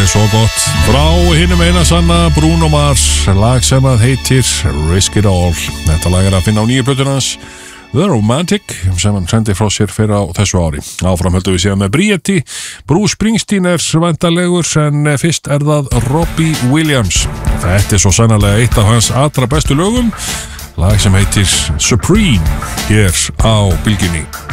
svo gott frá hinum eina sanna Bruno Mars, lag sem að heitir Risk It All. Þetta lag að finna á nýju plötuna hans The Romantic sem hann sendi frá sér fyrir á þessu ári. Áfram höldum við síðan með Brieti. Bruce Springsteen væntanlegur en fyrst það Robbie Williams. Þetta svo sannarlega eitt af hans allra bestu lögum, lag sem heitir Supreme hér á Bylgjunni.